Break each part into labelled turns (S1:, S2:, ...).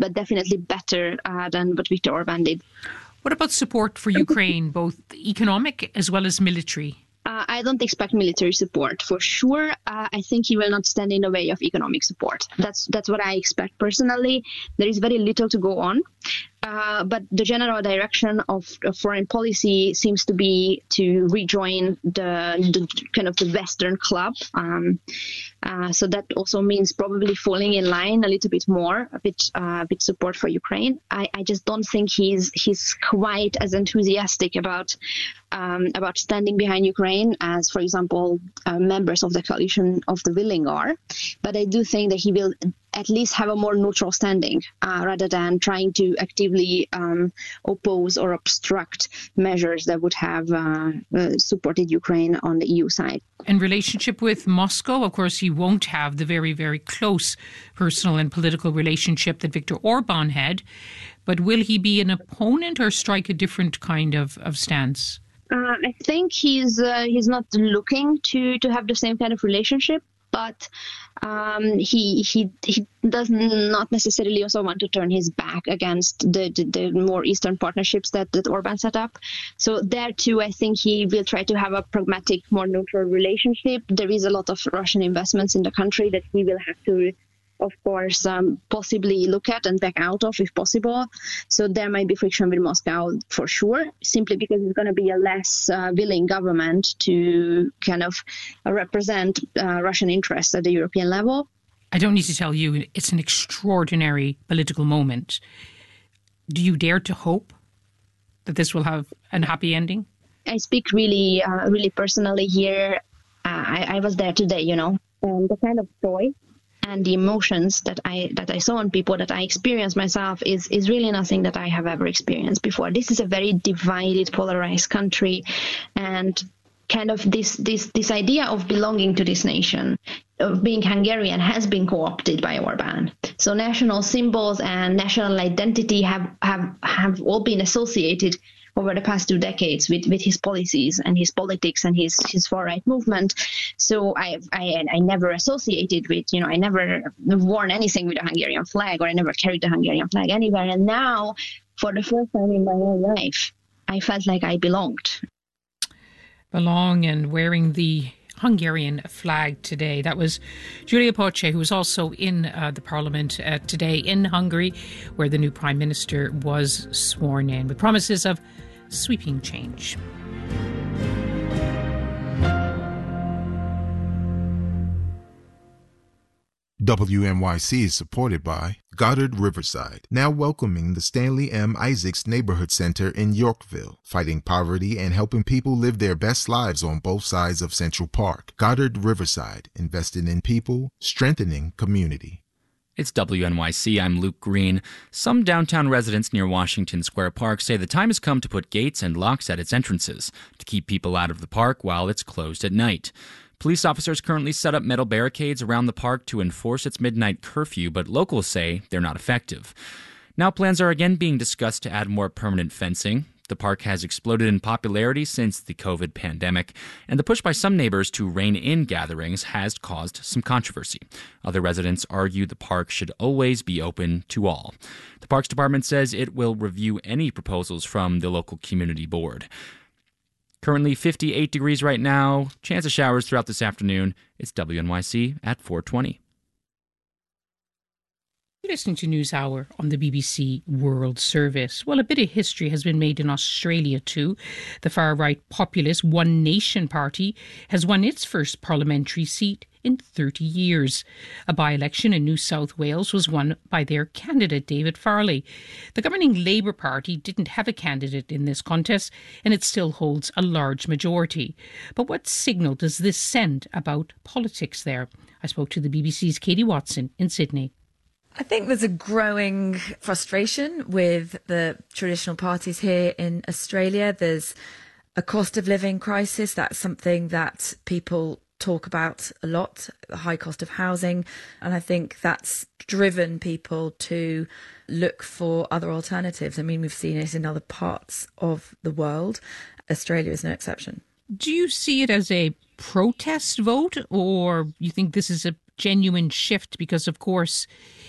S1: but definitely better than what Viktor Orban did.
S2: What about support for Ukraine, both economic as well as military?
S1: I don't expect military support for sure. I think he will not stand in the way of economic support. That's what I expect personally. There is very little to go on. But the general direction of foreign policy seems to be to rejoin the kind of the Western club. So that also means probably falling in line a little bit more with support for Ukraine. I just don't think he's quite as enthusiastic about standing behind Ukraine as, for example, members of the coalition of the willing are. But I do think that he will at least have a more neutral standing rather than trying to actively oppose or obstruct measures that would have supported Ukraine on the EU side.
S2: In relationship with Moscow, of course, he won't have the very, very close personal and political relationship that Viktor Orban had. But will he be an opponent or strike a different kind of stance?
S1: I think he's not looking to have the same kind of relationship. But he does not necessarily also want to turn his back against the more Eastern partnerships that Orban set up. So there too, I think he will try to have a pragmatic, more neutral relationship. There is a lot of Russian investments in the country that he will have to, of course, possibly look at and back out of if possible. So there might be friction with Moscow for sure, simply because it's going to be a less willing government to kind of represent Russian interests at the European level.
S2: I don't need to tell you, it's an extraordinary political moment. Do you dare to hope that this will have a happy ending?
S1: I speak really personally here. I was there today, the kind of joy and the emotions that I saw in people, that I experienced myself, is really nothing that I have ever experienced before. This is a very divided, polarized country, and kind of this idea of belonging to this nation, of being Hungarian, has been co-opted by Orban. So national symbols and national identity have all been associated over the past 2 decades with his policies and his politics and his far-right movement. So I never associated with, I never worn anything with a Hungarian flag, or I never carried the Hungarian flag anywhere. And now, for the first time in my whole life, I felt like I belonged.
S2: Belong and wearing the Hungarian flag today. That was Giulia Poce, who was also in the Parliament today in Hungary, where the new Prime Minister was sworn in with promises of sweeping change.
S3: WNYC is supported by Goddard Riverside, now welcoming the Stanley M. Isaacs Neighborhood Center in Yorkville, fighting poverty and helping people live their best lives on both sides of Central Park. Goddard Riverside, invested in people, strengthening community.
S4: It's WNYC. I'm Luke Green. Some downtown residents near Washington Square Park say the time has come to put gates and locks at its entrances to keep people out of the park while it's closed at night. Police officers currently set up metal barricades around the park to enforce its midnight curfew, but locals say they're not effective. Now plans are again being discussed to add more permanent fencing. The park has exploded in popularity since the COVID pandemic, and the push by some neighbors to rein in gatherings has caused some controversy. Other residents argue the park should always be open to all. The Parks Department says it will review any proposals from the local community board. Currently 58 degrees right now. Chance of showers throughout this afternoon. It's WNYC at 4:20.
S2: You're listening to News Hour on the BBC World Service. Well, a bit of history has been made in Australia too. The far-right populist One Nation Party has won its first parliamentary seat in 30 years. A by-election in New South Wales was won by their candidate, David Farley. The governing Labour Party didn't have a candidate in this contest, and it still holds a large majority. But what signal does this send about politics there? I spoke to the BBC's Katie Watson in Sydney.
S5: I think there's a growing frustration with the traditional parties here in Australia. There's a cost of living crisis. That's something that people talk about a lot, the high cost of housing. And I think that's driven people to look for other alternatives. I mean, we've seen it in other parts of the world. Australia is no exception.
S2: Do you see it as a protest vote, or you think this is a genuine shift? Because, of course,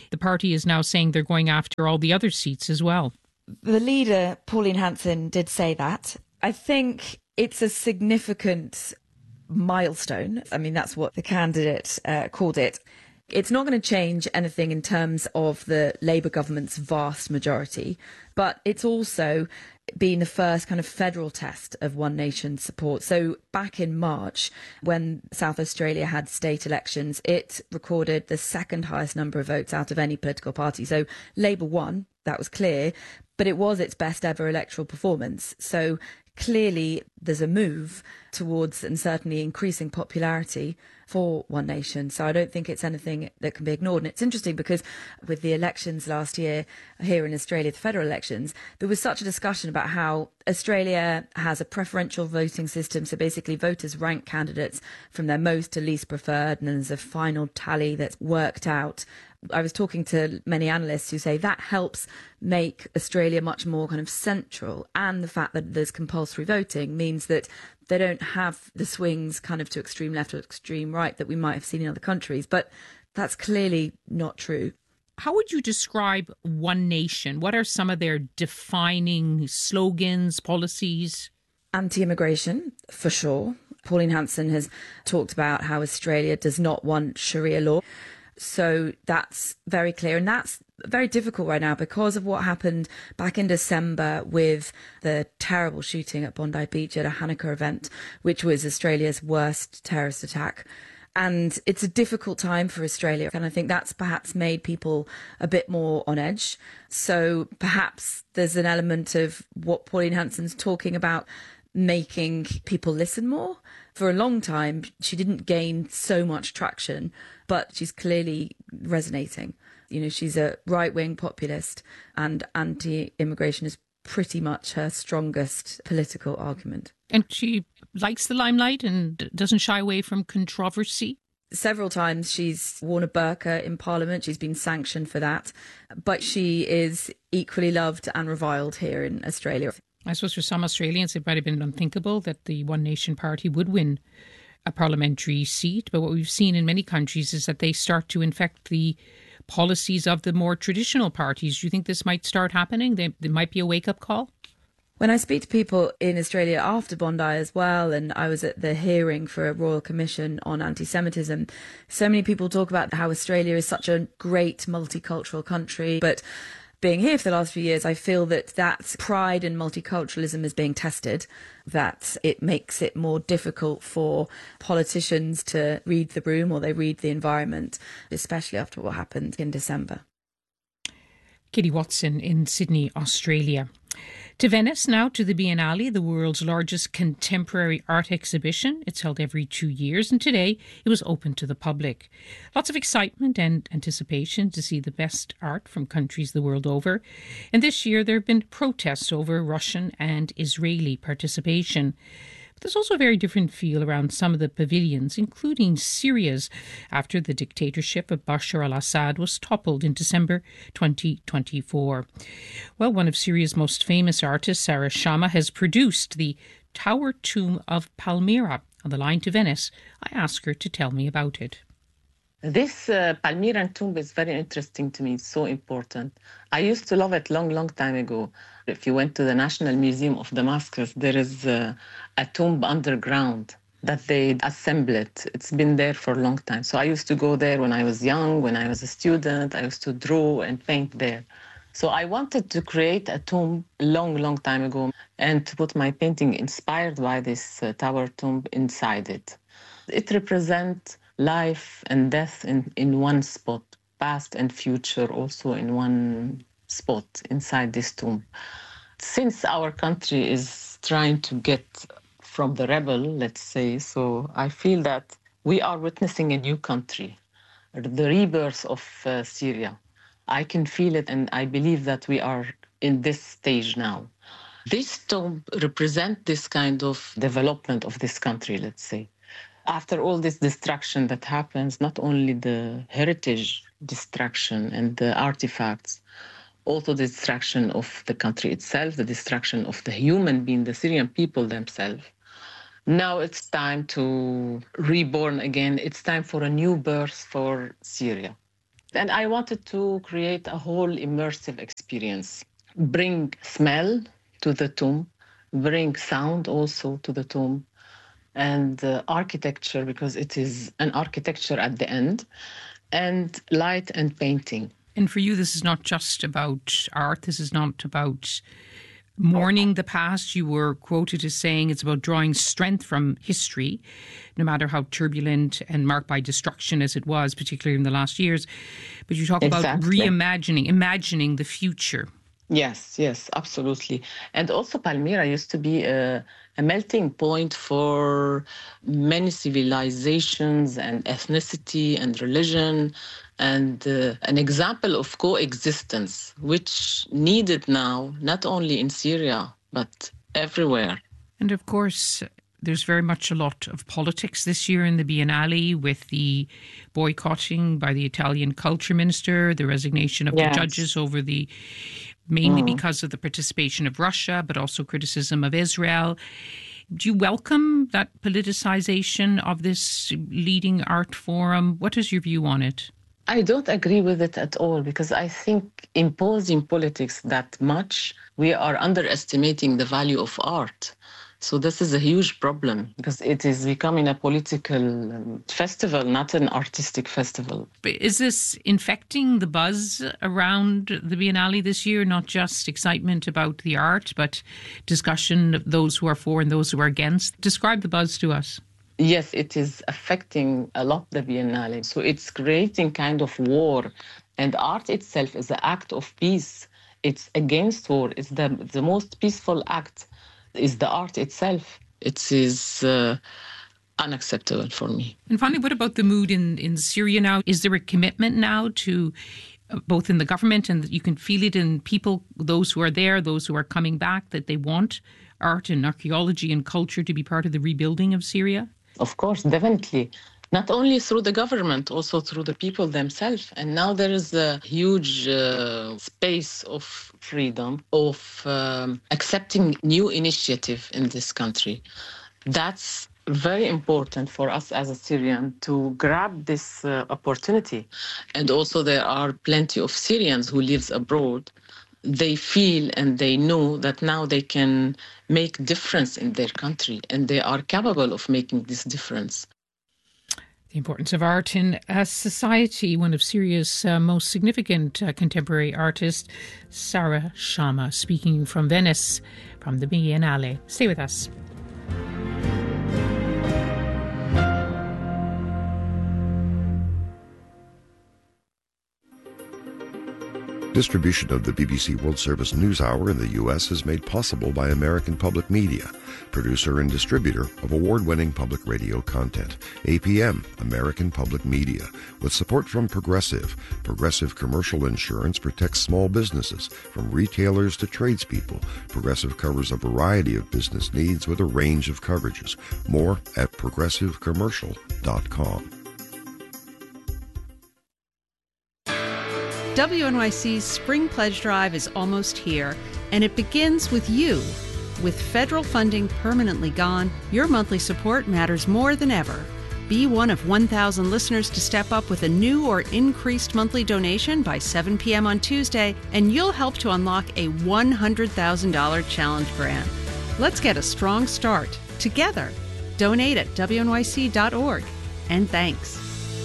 S2: the party is now saying they're going after all the other seats as well.
S5: The leader, Pauline Hanson, did say that. I think it's a significant milestone. I mean, that's what the candidate called it. It's not going to change anything in terms of the Labour government's vast majority, but it's also been the first kind of federal test of One Nation support. So back in March, when South Australia had state elections, it recorded the second highest number of votes out of any political party. So Labour won, that was clear, but it was its best ever electoral performance. So clearly there's a move towards and certainly increasing popularity for One Nation. So I don't think it's anything that can be ignored. And it's interesting because with the elections last year here in Australia, the federal elections, there was such a discussion about how Australia has a preferential voting system. So basically voters rank candidates from their most to least preferred, and then there's a final tally that's worked out. I was talking to many analysts who say that helps make Australia much more kind of central, and the fact that there's compulsory voting means that they don't have the swings kind of to extreme left or extreme right that we might have seen in other countries. But that's clearly not true.
S2: How would you describe One Nation? What are some of their defining slogans, policies?
S5: Anti-immigration, for sure. Pauline Hanson has talked about how Australia does not want Sharia law. So that's very clear. And that's very difficult right now because of what happened back in December with the terrible shooting at Bondi Beach at a Hanukkah event, which was Australia's worst terrorist attack. And it's a difficult time for Australia. And I think that's perhaps made people a bit more on edge. So perhaps there's an element of what Pauline Hanson's talking about, making people listen more. For a long time, she didn't gain so much traction, but she's clearly resonating. You know, she's a right-wing populist, and anti-immigration is pretty much her strongest political argument.
S2: And she likes the limelight and doesn't shy away from controversy.
S5: Several times she's worn a burqa in Parliament. She's been sanctioned for that. But she is equally loved and reviled here in Australia.
S2: I suppose for some Australians, it might have been unthinkable that the One Nation party would win a parliamentary seat. But what we've seen in many countries is that they start to infect the policies of the more traditional parties. Do you think this might start happening? There might be a wake-up call?
S5: When I speak to people in Australia after Bondi as well, and I was at the hearing for a Royal Commission on anti-Semitism, so many people talk about how Australia is such a great multicultural country, but being here for the last few years, I feel that pride in multiculturalism is being tested, that it makes it more difficult for politicians to read the room or they read the environment, especially after what happened in December.
S2: Kitty Watson in Sydney, Australia. To Venice now, to the Biennale, the world's largest contemporary art exhibition. It's held every 2 years, and today it was open to the public. Lots of excitement and anticipation to see the best art from countries the world over. And this year there have been protests over Russian and Israeli participation. But there's also a very different feel around some of the pavilions, including Syria's, after the dictatorship of Bashar al-Assad was toppled in December 2024. Well, one of Syria's most famous artists, Sarah Shama, has produced the Tower Tomb of Palmyra. On the line to Venice, I asked her to tell me about it.
S6: This Palmyran tomb is very interesting to me. It's so important. I used to love it long time ago. If you went to the National Museum of Damascus, there is a tomb underground that they assembled. It's been there for a long time. So I used to go there when I was young, when I was a student. I used to draw and paint there. So I wanted to create a tomb long time ago and to put my painting inspired by this tower tomb inside it. It represents life and death in one spot, past and future also in one spot inside this tomb. Since our country is trying to get from the rebel, let's say, so I feel that we are witnessing a new country, the rebirth of Syria. I can feel it, and I believe that we are in this stage now. This tomb represents this kind of development of this country, let's say. After all this destruction that happens, not only the heritage destruction and the artifacts, also the destruction of the country itself, the destruction of the human being, the Syrian people themselves. Now it's time to reborn again. It's time for a new birth for Syria. And I wanted to create a whole immersive experience. Bring smell to the tomb, bring sound also to the tomb, and architecture, because it is an architecture at the end, and light and painting.
S2: And for you, this is not just about art. This is not about mourning the past. You were quoted as saying it's about drawing strength from history, no matter how turbulent and marked by destruction as it was, particularly in the last years. But you talk about imagining the future.
S6: Yes, absolutely. And also Palmyra used to be a melting point for many civilizations and ethnicity and religion, and an example of coexistence, which needed now, not only in Syria, but everywhere.
S2: And of course, there's very much a lot of politics this year in the Biennale, with the boycotting by the Italian culture minister, the resignation of the judges over mainly because of the participation of Russia, but also criticism of Israel. Do you welcome that politicization of this leading art forum? What is your view on it?
S6: I don't agree with it at all, because I think imposing politics that much, we are underestimating the value of art. So this is a huge problem, because it is becoming a political festival, not an artistic festival.
S2: But is this infecting the buzz around the Biennale this year? Not just excitement about the art, but discussion of those who are for and those who are against? Describe the buzz to us.
S6: Yes, it is affecting a lot the Biennale. So it's creating kind of war. And art itself is an act of peace. It's against war. It's the most peaceful act is the art itself. It is unacceptable for me.
S2: And finally, what about the mood in Syria now? Is there a commitment now to both in the government, and you can feel it in people, those who are there, those who are coming back, that they want art and archaeology and culture to be part of the rebuilding of Syria?
S6: Of course, definitely. Not only through the government, also through the people themselves. And now there is a huge space of freedom, of accepting new initiative in this country. That's very important for us as a Syrian to grab this opportunity. And also there are plenty of Syrians who live abroad. They feel and they know that now they can make difference in their country, and they are capable of making this difference.
S2: The importance of art in a society. One of Syria's most significant contemporary artists, Sarah Shama, speaking from Venice, from the Biennale. Stay with us.
S7: Distribution of the BBC World Service News Hour in the U.S. is made possible by American Public Media, producer and distributor of award-winning public radio content. APM, American Public Media, with support from Progressive. Progressive Commercial Insurance protects small businesses, from retailers to tradespeople. Progressive covers a variety of business needs with a range of coverages. More at progressivecommercial.com.
S8: WNYC's Spring Pledge Drive is almost here, and it begins with you. With federal funding permanently gone, your monthly support matters more than ever. Be one of 1,000 listeners to step up with a new or increased monthly donation by 7 p.m. on Tuesday, and you'll help to unlock a $100,000 challenge grant. Let's get a strong start together. Donate at wnyc.org. And thanks.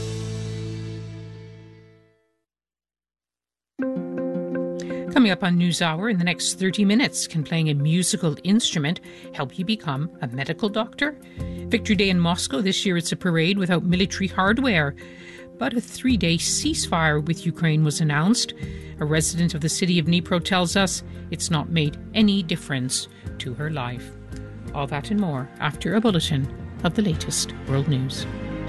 S2: Coming up on NewsHour in the next 30 minutes, can playing a musical instrument help you become a medical doctor? Victory Day in Moscow. This year it's a parade without military hardware. But a 3-day ceasefire with Ukraine was announced. A resident of the city of Dnipro tells us it's not made any difference to her life. All that and more after a bulletin of the latest world news.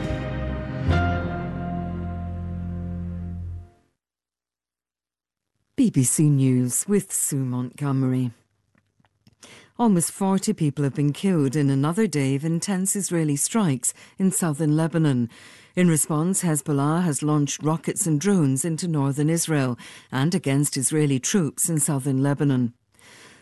S9: BBC News with Sue Montgomery. Almost 40 people have been killed in another day of intense Israeli strikes in southern Lebanon. In response, Hezbollah has launched rockets and drones into northern Israel and against Israeli troops in southern Lebanon.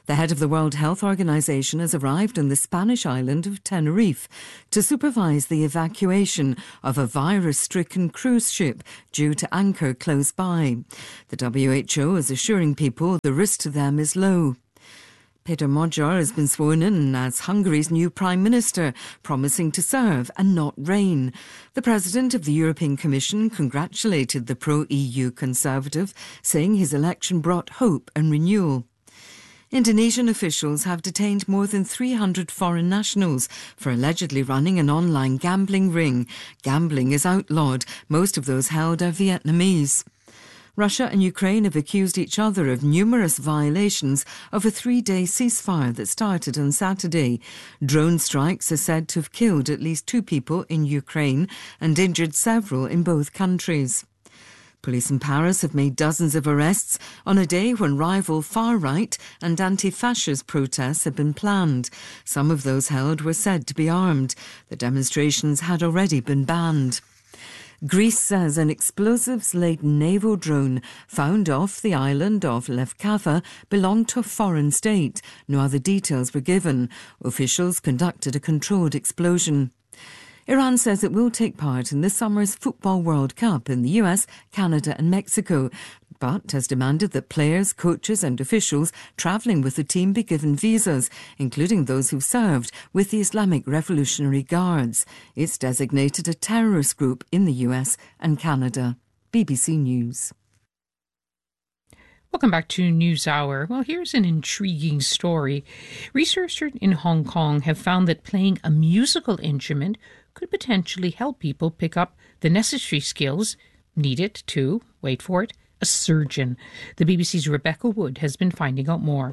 S9: The head of the World Health Organization has arrived on the Spanish island of Tenerife to supervise the evacuation of a virus-stricken cruise ship due to anchor close by. The WHO is assuring people the risk to them is low. Peter Magyar has been sworn in as Hungary's new Prime Minister, promising to serve and not reign. The President of the European Commission congratulated the pro-EU Conservative, saying his election brought hope and renewal. Indonesian officials have detained more than 300 foreign nationals for allegedly running an online gambling ring. Gambling is outlawed. Most of those held are Vietnamese. Russia and Ukraine have accused each other of numerous violations of a 3-day ceasefire that started on Saturday. Drone strikes are said to have killed at least 2 people in Ukraine and injured several in both countries. Police in Paris have made dozens of arrests on a day when rival far-right and anti-fascist protests had been planned. Some of those held were said to be armed. The demonstrations had already been banned. Greece says an explosives-laden naval drone found off the island of Lefkava belonged to a foreign state. No other details were given. Officials conducted a controlled explosion. Iran says it will take part in this summer's Football World Cup in the US, Canada and Mexico, but has demanded that players, coaches and officials travelling with the team be given visas, including those who served with the Islamic Revolutionary Guards. It's designated a terrorist group in the US and Canada. BBC News.
S2: Welcome back to NewsHour. Well, here's an intriguing story. Researchers in Hong Kong have found that playing a musical instrument could potentially help people pick up the necessary skills needed to, wait for it, a surgeon. The BBC's Rebecca Wood has been finding out more.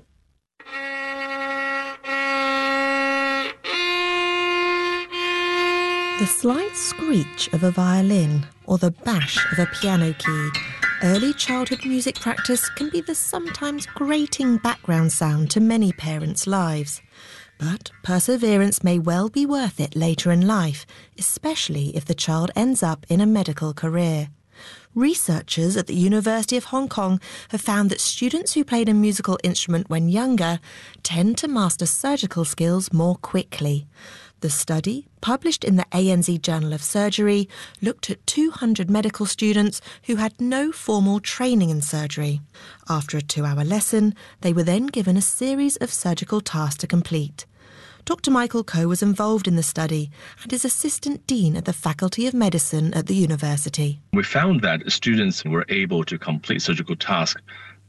S10: The slight screech of a violin or the bash of a piano key. Early childhood music practice can be the sometimes grating background sound to many parents' lives. But perseverance may well be worth it later in life, especially if the child ends up in a medical career. Researchers at the University of Hong Kong have found that students who played a musical instrument when younger tend to master surgical skills more quickly. The study, published in the ANZ Journal of Surgery, looked at 200 medical students who had no formal training in surgery. After a 2-hour lesson, they were then given a series of surgical tasks to complete. Dr. Michael Coe was involved in the study and is Assistant Dean at the Faculty of Medicine at the university.
S11: We found that students were able to complete surgical tasks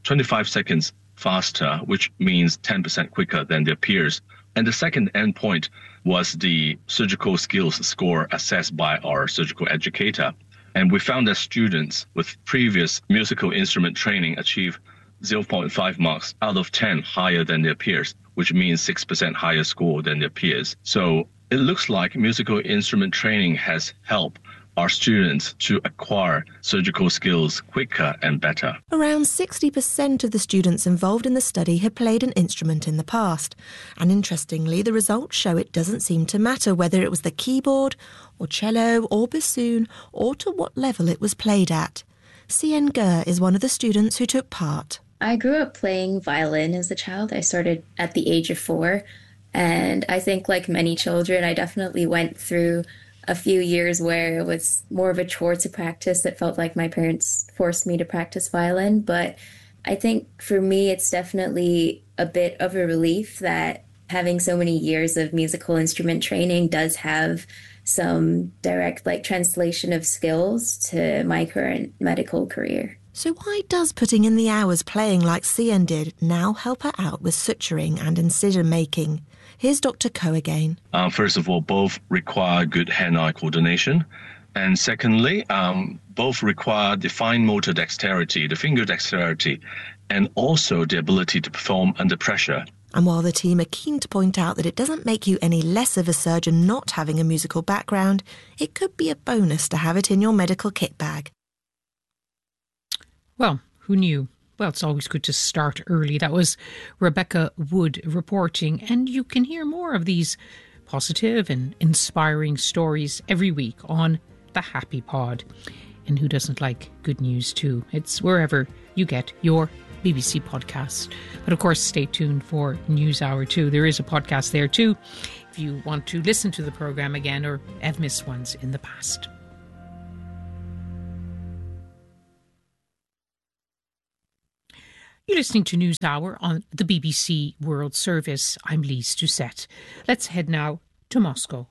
S11: 25 seconds faster, which means 10% quicker than their peers. And the second endpoint was the surgical skills score assessed by our surgical educator. And we found that students with previous musical instrument training achieve 0.5 marks out of 10 higher than their peers, which means 6% higher score than their peers. So it looks like musical instrument training has helped our students to acquire surgical skills quicker and better.
S10: Around 60% of the students involved in the study had played an instrument in the past. And interestingly, the results show it doesn't seem to matter whether it was the keyboard or cello or bassoon or to what level it was played at. Sien Ger is one of the students who took part.
S12: I grew up playing violin as a child. I started at the age of 4. And I think like many children, I definitely went through a few years where it was more of a chore to practice. It felt like my parents forced me to practice violin. But I think for me, it's definitely a bit of a relief that having so many years of musical instrument training does have some direct translation of skills to my current medical career.
S10: So why does putting in the hours playing like Sien did now help her out with suturing and incision making? Here's Dr. Coe again.
S11: First of all, both require good hand-eye coordination. And secondly, both require the fine motor dexterity, the finger dexterity, and also the ability to perform under pressure.
S10: And while the team are keen to point out that it doesn't make you any less of a surgeon not having a musical background, it could be a bonus to have it in your medical kit bag.
S2: Well, who knew? Well, it's always good to start early. That was Rebecca Wood reporting, and you can hear more of these positive and inspiring stories every week on The Happy Pod. And who doesn't like good news too? It's wherever you get your BBC podcast. But of course, stay tuned for NewsHour 2. There is a podcast there too, if you want to listen to the programme again or have missed ones in the past. You're listening to NewsHour on the BBC World Service. I'm Lise Doucette. Let's head now to Moscow.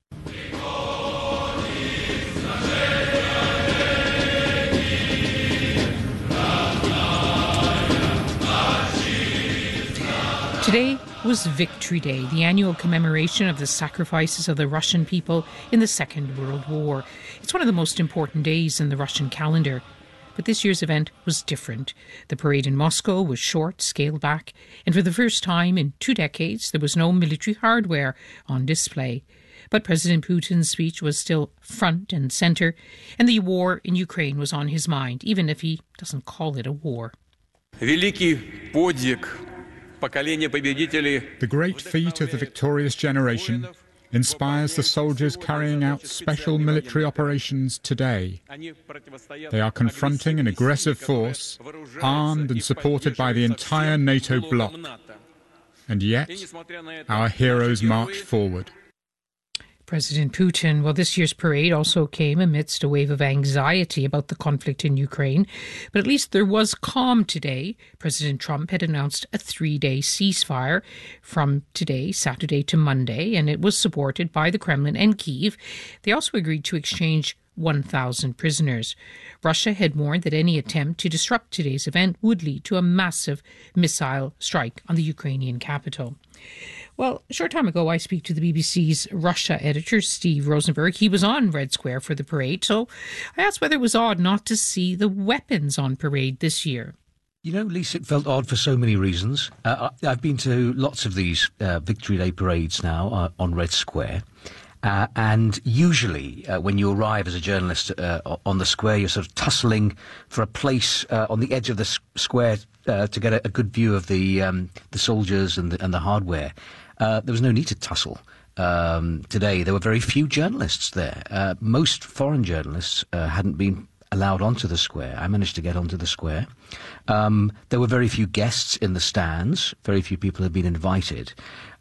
S2: Today was Victory Day, the annual commemoration of the sacrifices of the Russian people in the Second World War. It's one of the most important days in the Russian calendar. But this year's event was different. The parade in Moscow was short, scaled back, and for the first time in 2 decades, there was no military hardware on display. But President Putin's speech was still front and centre, and the war in Ukraine was on his mind, even if he doesn't call it a war.
S13: The great feat of the victorious generation inspires the soldiers carrying out special military operations today. They are confronting an aggressive force, armed and supported by the entire NATO bloc. And yet, our heroes march forward.
S2: President Putin. Well, this year's parade also came amidst a wave of anxiety about the conflict in Ukraine. But at least there was calm today. President Trump had announced a 3-day ceasefire from today, Saturday to Monday, and it was supported by the Kremlin and Kyiv. They also agreed to exchange 1,000 prisoners. Russia had warned that any attempt to disrupt today's event would lead to a massive missile strike on the Ukrainian capital. Well, a short time ago, I speak to the BBC's Russia editor, Steve Rosenberg. He was on Red Square for the parade, so I asked whether it was odd not to see the weapons on parade this year.
S14: You know, Lisa, it felt odd for so many reasons. I've been to lots of these Victory Day parades now on Red Square. And usually when you arrive as a journalist on the square, you're sort of tussling for a place on the edge of the square to get a good view of the soldiers and the hardware. There was no need to tussle. Today, there were very few journalists there. Most foreign journalists hadn't been allowed onto the square. I managed to get onto the square. There were very few guests in the stands. Very few people had been invited.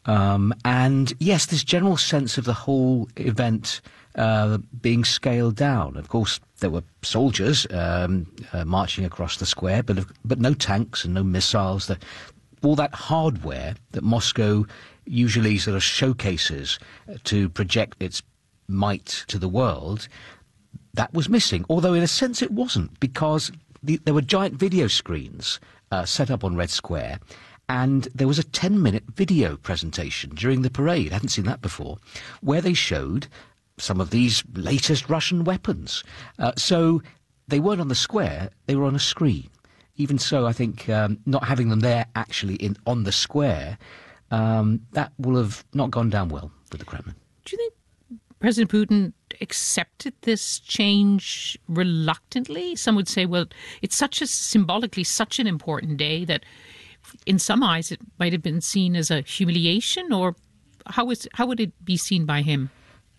S14: And yes, this general sense of the whole event being scaled down. Of course, there were soldiers marching across the square, but no tanks and no missiles. All that hardware that Moscow usually sort of showcases to project its might to the world, that was missing. Although in a sense it wasn't, because there were giant video screens set up on Red Square, and there was a 10-minute video presentation during the parade. I hadn't seen that before, where they showed some of these latest Russian weapons. So they weren't on the square, they were on a screen. Even so, I think not having them there actually on the square, that will have not gone down well with the Kremlin.
S2: Do you think President Putin accepted this change reluctantly? Some would say, well, it's symbolically such an important day that in some eyes it might have been seen as a humiliation, or how would it be seen by him?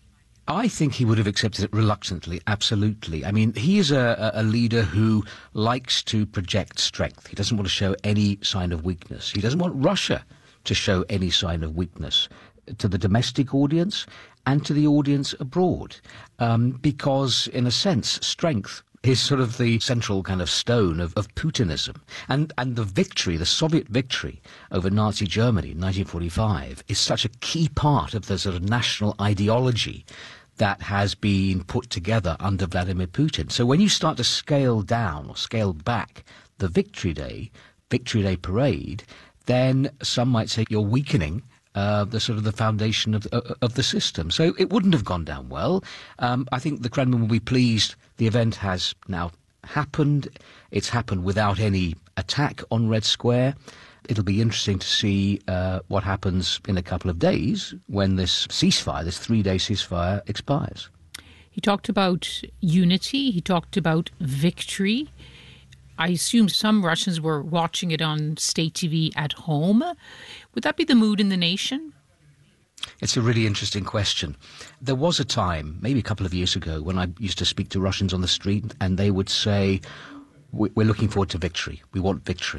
S14: I think he would have accepted it reluctantly, absolutely. I mean, he is a leader who likes to project strength. He doesn't want to show any sign of weakness. He doesn't want Russia to show any sign of weakness to the domestic audience and to the audience abroad, because, in a sense, strength is sort of the central kind of stone of Putinism. And the victory, the Soviet victory over Nazi Germany in 1945, is such a key part of the sort of national ideology that has been put together under Vladimir Putin. So when you start to scale down or scale back the Victory Day parade, then some might say you're weakening the foundation of the system. So it wouldn't have gone down well. I think the Kremlin will be pleased the event has now happened. It's happened without any attack on Red Square. It'll be interesting to see what happens in a couple of days when this 3-day ceasefire expires.
S2: He talked about unity. He talked about victory. I assume some Russians were watching it on state TV at home. Would that be the mood in the nation?
S14: It's a really interesting question. There was a time, maybe a couple of years ago, when I used to speak to Russians on the street, and they would say, we're looking forward to victory. We want victory.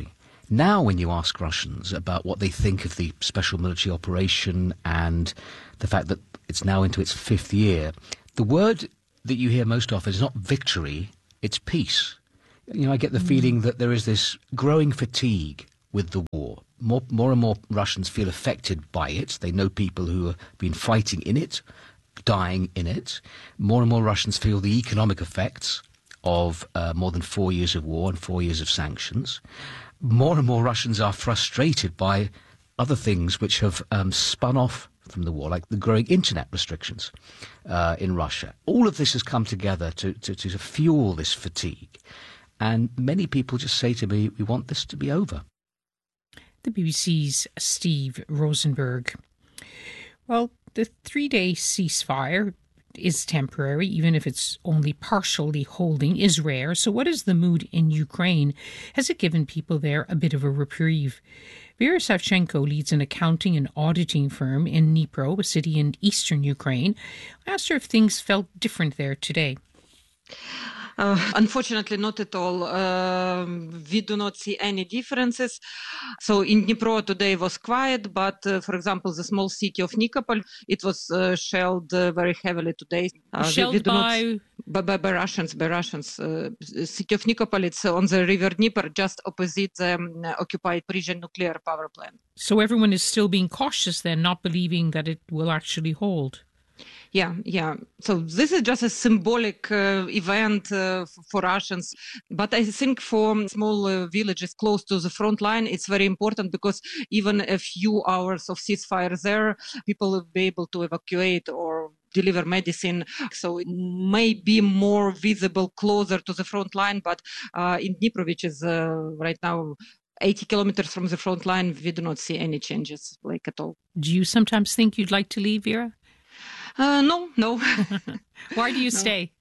S14: Now, when you ask Russians about what they think of the special military operation and the fact that it's now into its 5th year, the word that you hear most often is not victory, it's peace. I get the feeling that there is this growing fatigue with the war. More and more Russians feel affected by it. They know people who have been fighting in it, dying in it. More and more Russians feel the economic effects of more than 4 years of war and 4 years of sanctions. More and more Russians are frustrated by other things which have spun off from the war, like the growing internet restrictions in Russia. All of this has come together to fuel this fatigue. And many people just say to me, we want this to be over.
S2: The BBC's Steve Rosenberg. Well, the 3-day ceasefire is temporary, even if it's only partially holding, is rare. So what is the mood in Ukraine? Has it given people there a bit of a reprieve? Vera Savchenko leads an accounting and auditing firm in Dnipro, a city in eastern Ukraine. I asked her if things felt different there today.
S15: Unfortunately, not at all. We do not see any differences. So in Dnipro today was quiet, but for example, the small city of Nikopol, it was shelled very heavily today.
S2: Shelled by
S15: Russians. City of Nikopol, it's on the river Dnieper, just opposite the occupied Prigozhin nuclear power plant.
S2: So everyone is still being cautious then, not believing that it will actually hold.
S15: Yeah. So this is just a symbolic event for Russians. But I think for small villages close to the front line, it's very important because even a few hours of ceasefire there, people will be able to evacuate or deliver medicine. So it may be more visible closer to the front line. But in Dnipro, which is right now 80 kilometers from the front line, we do not see any changes at all.
S2: Do you sometimes think you'd like to leave, Vera?
S15: No.
S2: Why do you stay?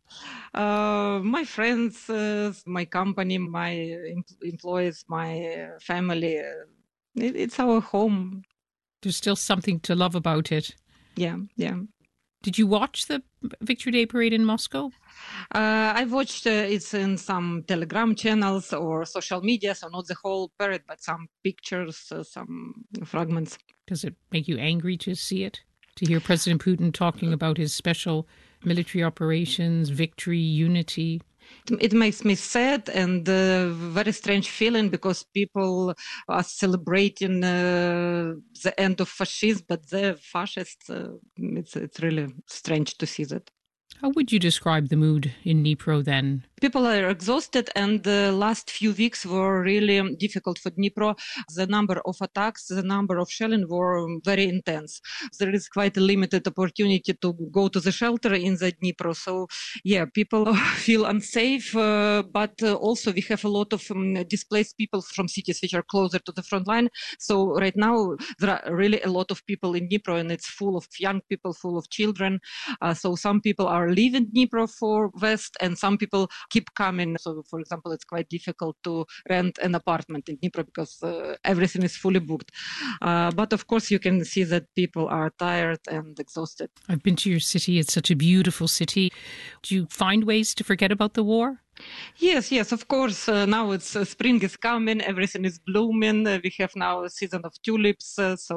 S15: My friends, my company, my employees, my family, it's our home.
S2: There's still something to love about it.
S15: Yeah.
S2: Did you watch the Victory Day parade in Moscow?
S15: I watched it in some Telegram channels or social media, so not the whole parade, but some pictures, some fragments.
S2: Does it make you angry to see it? To hear President Putin talking about his special military operations, victory, unity?
S15: It makes me sad and very strange feeling because people are celebrating the end of fascism, but they're fascists. It's really strange to see that.
S2: How would you describe the mood in Dnipro then?
S15: People are exhausted, and the last few weeks were really difficult for Dnipro. The number of attacks, the number of shelling were very intense. There is quite a limited opportunity to go to the shelter in the Dnipro. So, people feel unsafe, but also we have a lot of displaced people from cities which are closer to the front line. So right now, there are really a lot of people in Dnipro, and it's full of young people, full of children. So some people are leaving Dnipro for West, and some people keep coming. So, for example, it's quite difficult to rent an apartment in Dnipro because everything is fully booked. But of course, you can see that people are tired and exhausted.
S2: I've been to your city. It's such a beautiful city. Do you find ways to forget about the war?
S15: Yes, of course. Now it's spring is coming. Everything is blooming. We have now a season of tulips.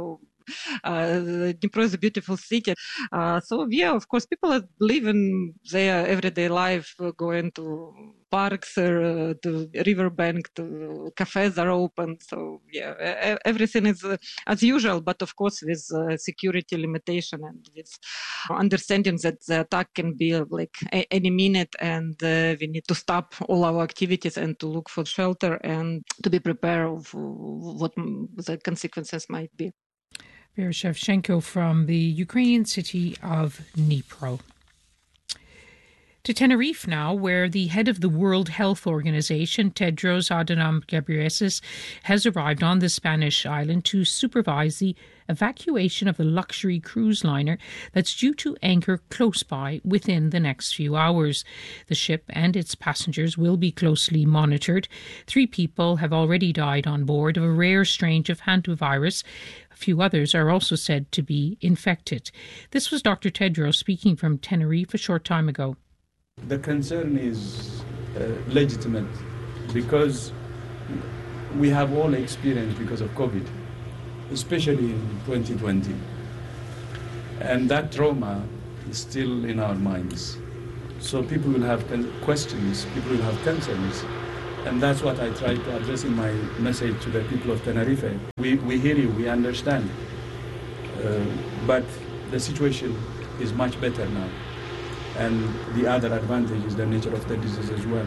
S15: Dnipro is a beautiful city. Of course, people are living their everyday life, going to parks, to riverbank, to cafes are open. So, everything is as usual, but of course with security limitation and with understanding that the attack can be any minute, and we need to stop all our activities and to look for shelter and to be prepared of what the consequences might be.
S2: Vera Savchenko from the Ukrainian city of Dnipro. To Tenerife now, where the head of the World Health Organization, Tedros Adhanom Ghebreyesus, has arrived on the Spanish island to supervise the evacuation of the luxury cruise liner that's due to anchor close by within the next few hours. The ship and its passengers will be closely monitored. 3 people have already died on board of a rare strain of hantavirus. A few others are also said to be infected. This was Dr. Tedros speaking from Tenerife a short time ago.
S16: The concern is legitimate because we have all experienced because of COVID, especially in 2020. And that trauma is still in our minds. So people will have questions, people will have concerns. And that's what I try to address in my message to the people of Tenerife. We hear you, we understand. But the situation is much better now. And the other advantage is the nature of the disease as well.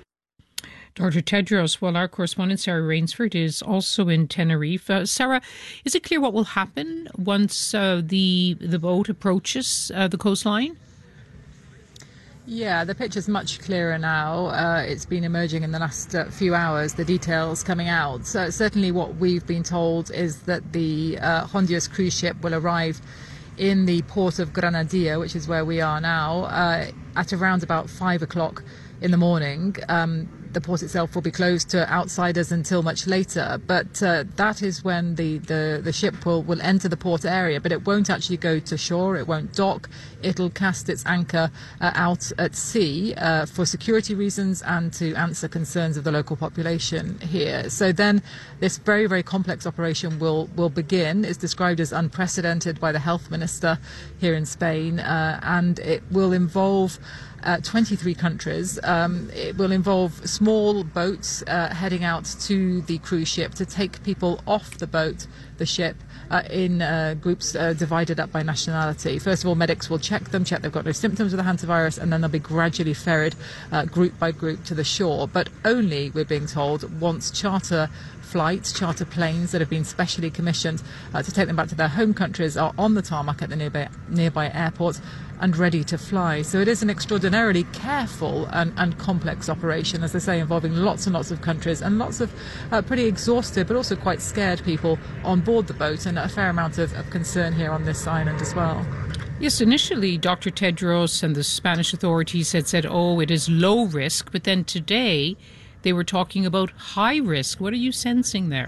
S2: Dr. Tedros, well, our correspondent Sarah Rainsford is also in Tenerife. Sarah, is it clear what will happen once the boat approaches the coastline?
S17: Yeah, the picture's much clearer now. It's been emerging in the last few hours, the details coming out. So certainly what we've been told is that the Honduras cruise ship will arrive in the port of Granadilla, which is where we are now, at around about 5 o'clock in the morning. The port itself will be closed to outsiders until much later, but that is when the ship will enter the port area, but it won't actually go to shore, it won't dock, it'll cast its anchor out at sea for security reasons and to answer concerns of the local population here. So then this very, very complex operation will begin. It's described as unprecedented by the health minister here in Spain, and it will involve 23 countries. It will involve small boats heading out to the cruise ship to take people off the ship, in groups divided up by nationality. First of all, medics will check they've got no symptoms of the hantavirus, and then they'll be gradually ferried group by group to the shore. But only, we're being told, once charter planes that have been specially commissioned to take them back to their home countries are on the tarmac at the nearby airport and ready to fly. So it is an extraordinarily careful and complex operation, as I say, involving lots and lots of countries and lots of pretty exhausted but also quite scared people on board the boat, and a fair amount of concern here on this island as well.
S2: Yes, initially Dr. Tedros and the Spanish authorities had said, it is low risk, but then today they were talking about high risk. What are you sensing there?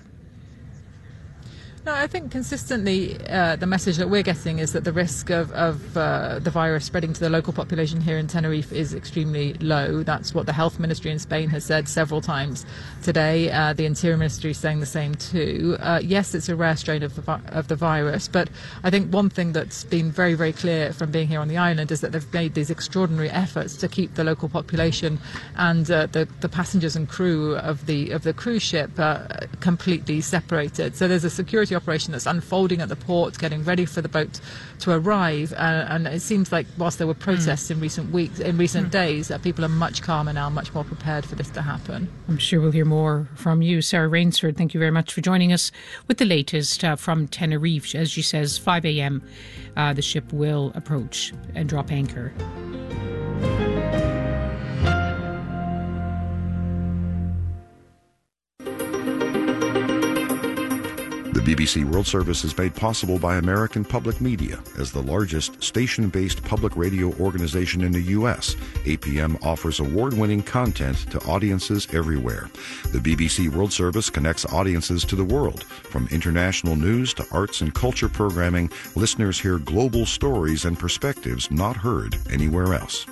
S17: No, I think consistently the message that we're getting is that the risk of the virus spreading to the local population here in Tenerife is extremely low. That's what the health ministry in Spain has said several times today. The interior ministry is saying the same too. Yes, it's a rare strain of the virus, but I think one thing that's been very, very clear from being here on the island is that they've made these extraordinary efforts to keep the local population and the passengers and crew of the cruise ship completely separated. So there's a security operation that's unfolding at the port, getting ready for the boat to arrive, and it seems like whilst there were protests in recent days, that people are much calmer now, much more prepared for this to happen.
S2: I'm sure we'll hear more from you. Sarah Rainsford, thank you very much for joining us with the latest from Tenerife. As she says, 5 a.m. The ship will approach and drop anchor.
S7: The BBC World Service is made possible by American Public Media. As the largest station-based public radio organization in the U.S., APM offers award-winning content to audiences everywhere. The BBC World Service connects audiences to the world. From international news to arts and culture programming, listeners hear global stories and perspectives not heard anywhere else.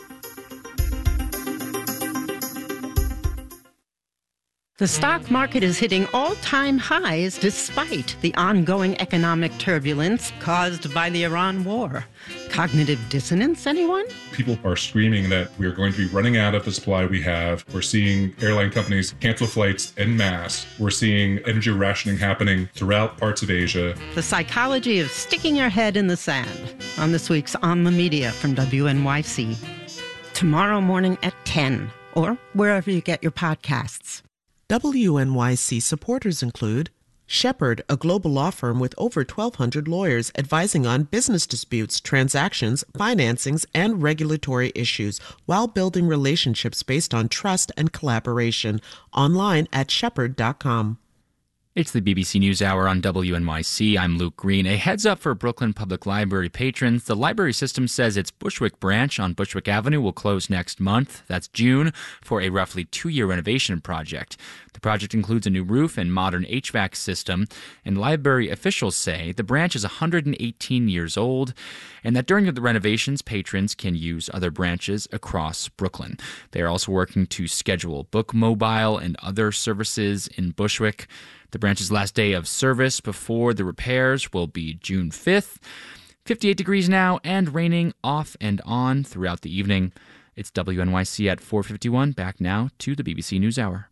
S18: The stock market is hitting all-time highs despite the ongoing economic turbulence caused by the Iran war. Cognitive dissonance, anyone?
S19: People are screaming that we are going to be running out of the supply we have. We're seeing airline companies cancel flights en masse. We're seeing energy rationing happening throughout parts of Asia.
S18: The psychology of sticking your head in the sand on this week's On the Media from WNYC. Tomorrow morning at 10, or wherever you get your podcasts.
S20: WNYC supporters include Shepherd, a global law firm with over 1,200 lawyers advising on business disputes, transactions, financings, and regulatory issues while building relationships based on trust and collaboration. Online at shepherd.com.
S4: It's the BBC NewsHour on WNYC. I'm Luke Green. A heads up for Brooklyn Public Library patrons. The library system says its Bushwick branch on Bushwick Avenue will close next month. That's June, for a roughly 2-year renovation project. The project includes a new roof and modern HVAC system, and library officials say the branch is 118 years old and that during the renovations, patrons can use other branches across Brooklyn. They are also working to schedule book mobile and other services in Bushwick. The branch's last day of service before the repairs will be June 5th. 58 degrees now and raining off and on throughout the evening. It's WNYC at 4:51. Back now to the BBC NewsHour.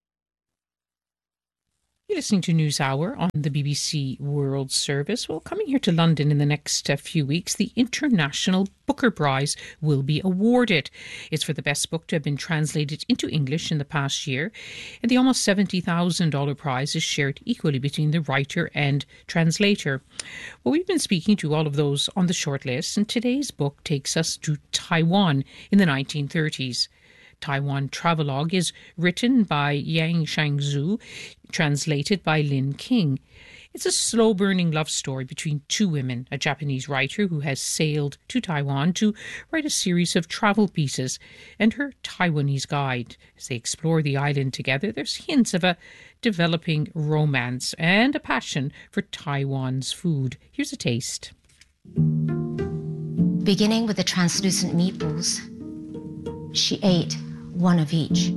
S2: You're listening to NewsHour on the BBC World Service. Well, coming here to London in the next few weeks, the International Booker Prize will be awarded. It's for the best book to have been translated into English in the past year. And the almost $70,000 prize is shared equally between the writer and translator. Well, we've been speaking to all of those on the shortlist, and today's book takes us to Taiwan in the 1930s. Taiwan Travelogue is written by Yang Shangzhu, translated by Lin King. It's a slow-burning love story between two women, a Japanese writer who has sailed to Taiwan to write a series of travel pieces, and her Taiwanese guide. As they explore the island together, there's hints of a developing romance and a passion for Taiwan's food. Here's a taste.
S21: Beginning with the translucent meatballs, she ate one of each.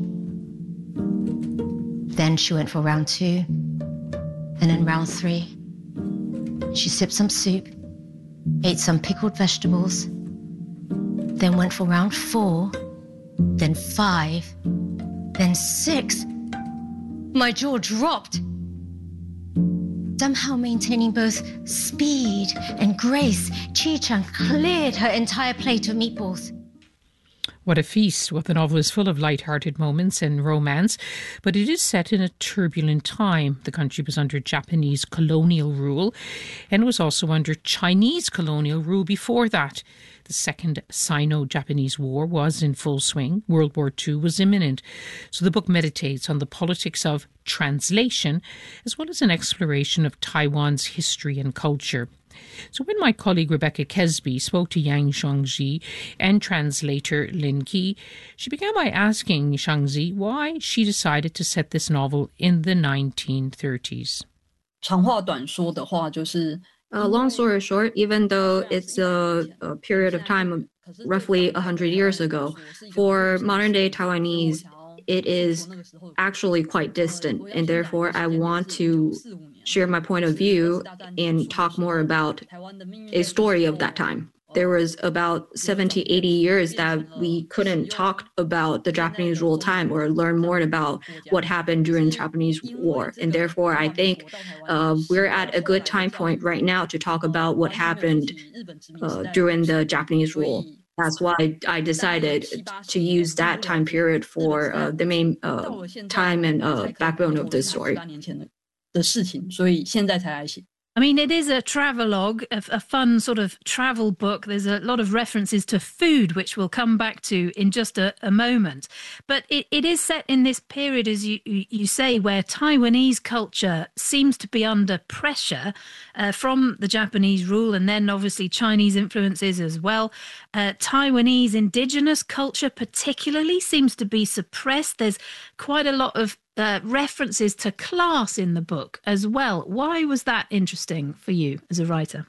S21: Then she went for round 2, and in round 3, she sipped some soup, ate some pickled vegetables, then went for round 4, then 5, then 6. My jaw dropped. Somehow maintaining both speed and grace, Chi-chan cleared her entire plate of meatballs.
S2: What a feast. Well, the novel is full of light-hearted moments and romance, but it is set in a turbulent time. The country was under Japanese colonial rule and was also under Chinese colonial rule before that. The Second Sino-Japanese War was in full swing. World War II was imminent. So the book meditates on the politics of translation as well as an exploration of Taiwan's history and culture. So when my colleague Rebecca Kesby spoke to Yang Shangzi and translator Lin Qi, she began by asking Shangzi why she decided to set this novel in the 1930s.
S22: Long story short, even though it's a period of time of roughly 100 years ago, for modern-day Taiwanese, it is actually quite distant, and therefore I want to share my point of view and talk more about a story of that time. There was about 70, 80 years that we couldn't talk about the Japanese rule time or learn more about what happened during the Japanese War. And therefore, I think we're at a good time point right now to talk about what happened during the Japanese rule. That's why I decided to use that time period for the main time and backbone of the story.
S23: I mean, it is a travelogue, a fun sort of travel book. There's a lot of references to food, which we'll come back to in just a moment. But it is set in this period, as you say, where Taiwanese culture seems to be under pressure from the Japanese rule, and then obviously Chinese influences as well. Taiwanese indigenous culture particularly seems to be suppressed. There's quite a lot of references to class in the book as well. Why was that interesting for you as a writer?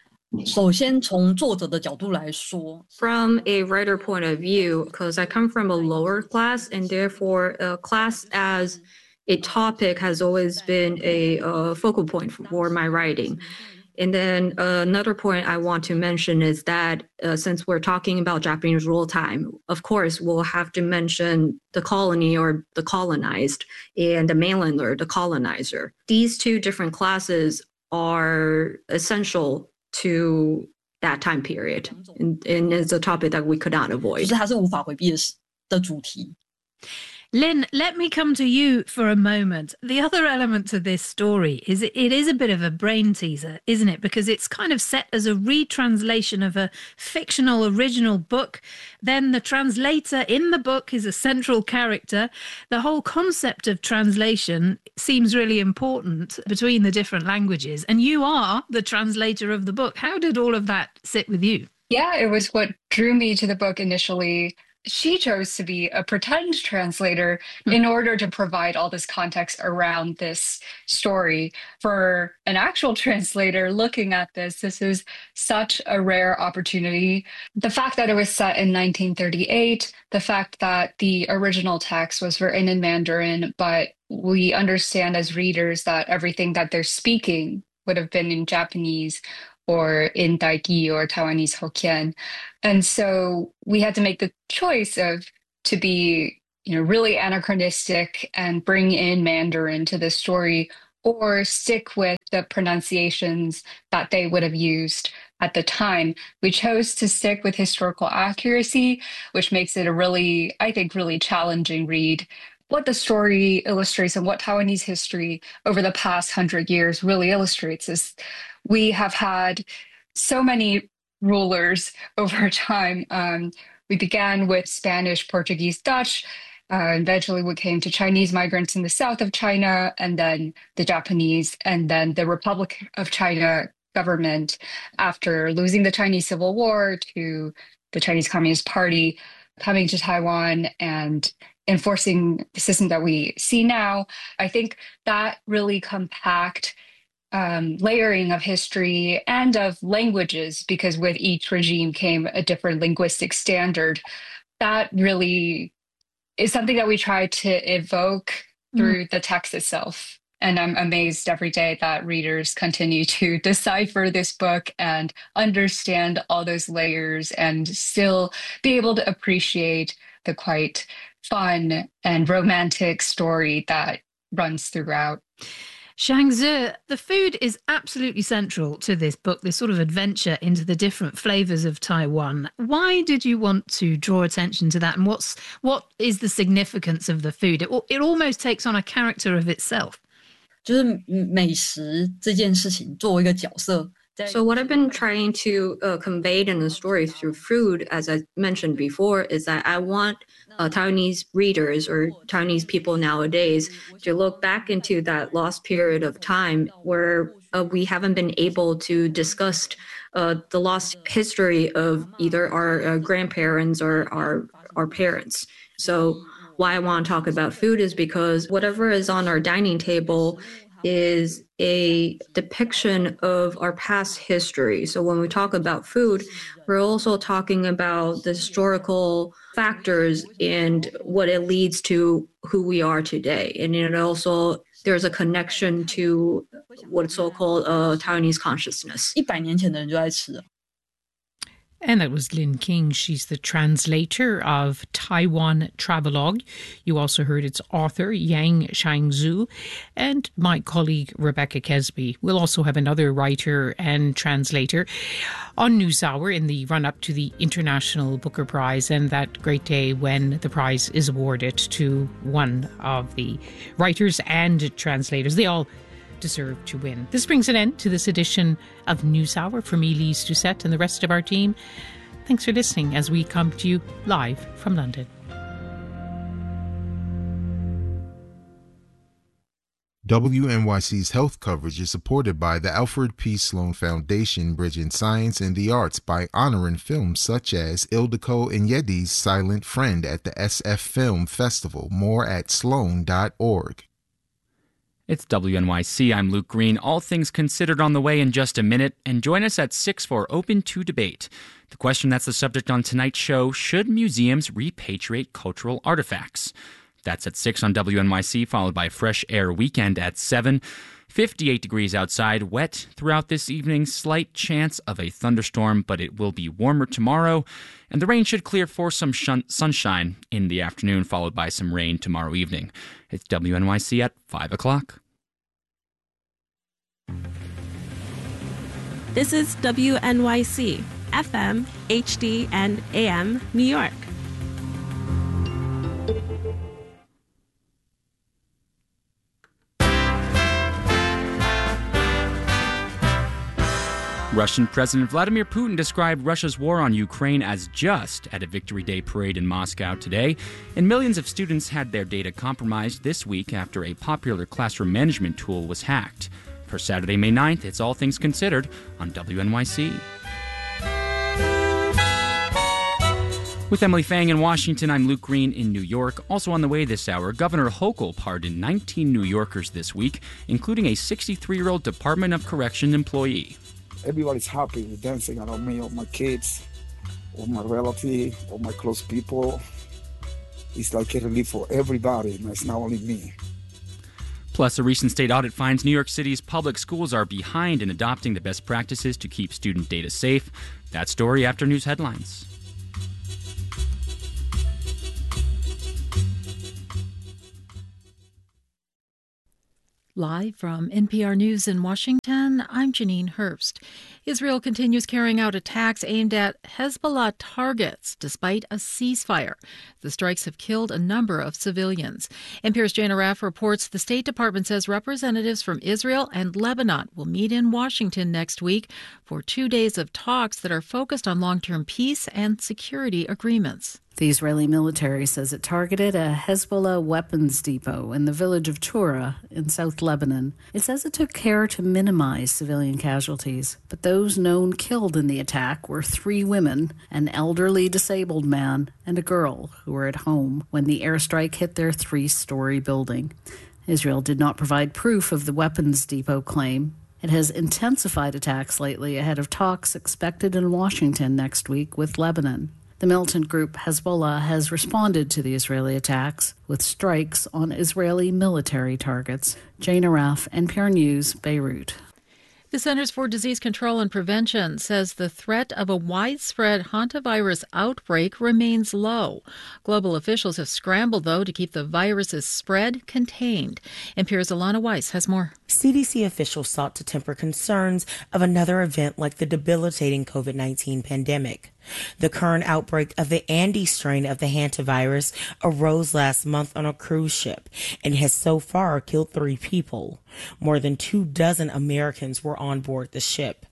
S22: From a writer point of view, because I come from a lower class, and therefore class as a topic has always been a focal point for my writing. And then another point I want to mention is that since we're talking about Japanese rule time, of course, we'll have to mention the colony or the colonized and the mainlander, the colonizer. These two different classes are essential to that time period. And it's a topic that we could not avoid.
S23: Lynn, let me come to you for a moment. The other element to this story is it is a bit of a brain teaser, isn't it? Because it's kind of set as a retranslation of a fictional original book. Then the translator in the book is a central character. The whole concept of translation seems really important between the different languages. And you are the translator of the book. How did all of that sit with you?
S1: Yeah, it was what drew me to the book initially. She chose to be a pretend translator in order to provide all this context around this story. For an actual translator looking at this is such a rare opportunity. The fact that it was set in 1938, the fact that the original text was written in Mandarin, but we understand as readers that everything that they're speaking would have been in Japanese or in Daigi or Taiwanese Hokkien. And so we had to make the choice to be, really anachronistic and bring in Mandarin to the story, or stick with the pronunciations that they would have used at the time. We chose to stick with historical accuracy, which makes it a really challenging read. What the story illustrates and what Taiwanese history over the past 100 years really illustrates is we have had so many rulers over time. We began with Spanish, Portuguese, Dutch. Eventually we came to Chinese migrants in the south of China, and then the Japanese, and then the Republic of China government after losing the Chinese Civil War to the Chinese Communist Party coming to Taiwan and enforcing the system that we see now. I think that really compact layering of history and of languages, because with each regime came a different linguistic standard. That really is something that we try to evoke through the text itself. And I'm amazed every day that readers continue to decipher this book and understand all those layers and still be able to appreciate the quite fun and romantic story that runs throughout.
S23: Xiangzi, the food is absolutely central to this book, this sort of adventure into the different flavours of Taiwan. Why did you want to draw attention to that, and what is the significance of the food? It almost takes on a character of itself.
S22: 就是美食这件事情作为一个角色 So what I've been trying to convey in the story through food, as I mentioned before, is that I want Taiwanese readers or Taiwanese people nowadays to look back into that lost period of time where we haven't been able to discuss the lost history of either our grandparents or our parents. So why I want to talk about food is because whatever is on our dining table is a depiction of our past history. So when we talk about food, we're also talking about the historical factors and what it leads to who we are today. And it also, there's a connection to what's so-called Taiwanese consciousness. 100年前的人就在吃。
S2: And that was Lynn King. She's the translator of Taiwan Travelogue. You also heard its author, Yang Xiangzi, and my colleague, Rebecca Kesby. We'll also have another writer and translator on NewsHour in the run-up to the International Booker Prize, and that great day when the prize is awarded to one of the writers and translators. They all deserve to win. This brings an end to this edition of NewsHour. For me, Lise Doucette, and the rest of our team, thanks for listening as we come to you live from London.
S3: WNYC's health coverage is supported by the Alfred P. Sloan Foundation, Bridging Science and the Arts by honoring films such as Ildiko Enyedi's Silent Friend at the SF Film Festival. More at sloan.org.
S4: It's WNYC. I'm Luke Green. All things considered on the way in just a minute. And join us at 6 for Open to Debate. The question that's the subject on tonight's show: should museums repatriate cultural artifacts? That's at 6 on WNYC, followed by Fresh Air Weekend at 7. 58 degrees outside, wet throughout this evening, slight chance of a thunderstorm, but it will be warmer tomorrow. And the rain should clear for some sunshine in the afternoon, followed by some rain tomorrow evening. It's WNYC at 5 o'clock.
S5: This is WNYC, FM, HD, and AM, New York.
S4: Russian President Vladimir Putin described Russia's war on Ukraine as just at a Victory Day parade in Moscow today, and millions of students had their data compromised this week after a popular classroom management tool was hacked. For Saturday, May 9th, it's All Things Considered on WNYC. With Emily Fang in Washington, I'm Luke Green in New York. Also on the way this hour, Governor Hochul pardoned 19 New Yorkers this week, including a 63-year-old Department of Correction employee.
S6: Everybody's happy with dancing around me, all my kids, all my relatives, all my close people. It's like a relief for everybody, and it's not only me.
S4: Plus, a recent state audit finds New York City's public schools are behind in adopting the best practices to keep student data safe. That story after news headlines.
S23: Live from NPR News in Washington, I'm Janine Herbst. Israel continues carrying out attacks aimed at Hezbollah targets despite a ceasefire. The strikes have killed a number of civilians. NPR's Jane Arraf reports the State Department says representatives from Israel and Lebanon will meet in Washington next week for 2 days of talks that are focused on long-term peace and security agreements.
S8: The Israeli military says it targeted a Hezbollah weapons depot in the village of Tura in South Lebanon. It says it took care to minimize civilian casualties, but those known killed in the attack were 3 women, an elderly disabled man, and a girl who were at home when the airstrike hit their 3-story building. Israel did not provide proof of the weapons depot claim. It has intensified attacks lately ahead of talks expected in Washington next week with Lebanon. The militant group Hezbollah has responded to the Israeli attacks with strikes on Israeli military targets. Jane Arraf, NPR News, Beirut.
S23: The Centers for Disease Control and Prevention says the threat of a widespread hantavirus outbreak remains low. Global officials have scrambled, though, to keep the virus's spread contained. NPR's Alana Weiss has more.
S9: CDC officials sought to temper concerns of another event like the debilitating COVID-19 pandemic. The current outbreak of the Andes strain of the hantavirus arose last month on a cruise ship and has so far killed 3 people. More than 24 Americans were on board the ship.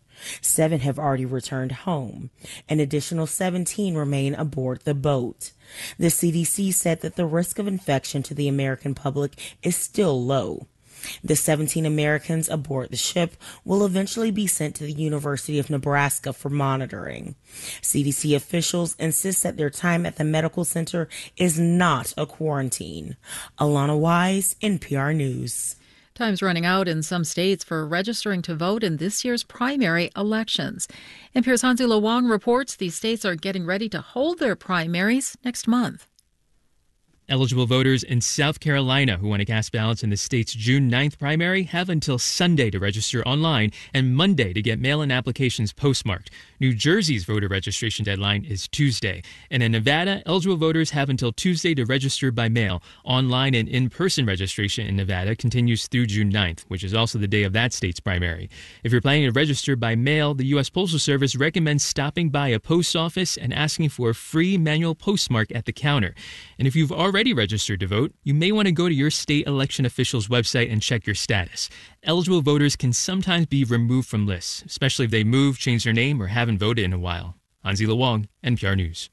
S9: 7 have already returned home. An additional 17 remain aboard the boat. The CDC said that the risk of infection to the American public is still low. The 17 Americans aboard the ship will eventually be sent to the University of Nebraska for monitoring. CDC officials insist that their time at the medical center is not a quarantine. Alana Wise, NPR News.
S23: Time's running out in some states for registering to vote in this year's primary elections. NPR's Hanzila Wong reports these states are getting ready to hold their primaries next month.
S24: Eligible voters in South Carolina who want to cast ballots in the state's June 9th primary have until Sunday to register online and Monday to get mail-in applications postmarked. New Jersey's voter registration deadline is Tuesday. And in Nevada, eligible voters have until Tuesday to register by mail. Online and in-person registration in Nevada continues through June 9th, which is also the day of that state's primary. If you're planning to register by mail, the U.S. Postal Service recommends stopping by a post office and asking for a free manual postmark at the counter. And if you've already registered to vote, you may want to go to your state election official's website and check your status. Eligible voters can sometimes be removed from lists, especially if they move, change their name, or haven't voted in a while. Hanzila Wong, NPR News.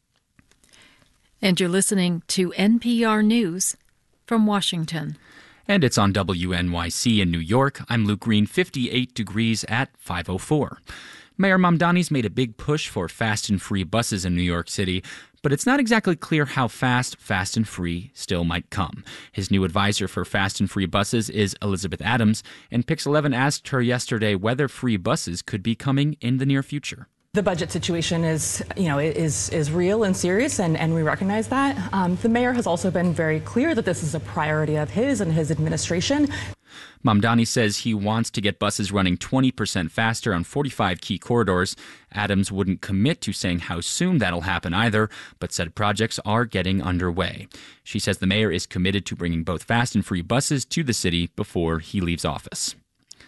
S23: And you're listening to NPR News from Washington.
S4: And it's on WNYC in New York. I'm Luke Green, 58 degrees at 5:04. Mayor Mamdani's made a big push for fast and free buses in New York City, but it's not exactly clear how fast and free still might come. His new advisor for fast and free buses is Elizabeth Adams, and Pix 11 asked her yesterday whether free buses could be coming in the near future.
S25: The budget situation is real and serious, and we recognize that. The mayor has also been very clear that this is a priority of his and his administration.
S4: Mamdani says he wants to get buses running 20% faster on 45 key corridors. Adams wouldn't commit to saying how soon that'll happen either, but said projects are getting underway. She says the mayor is committed to bringing both fast and free buses to the city before he leaves office.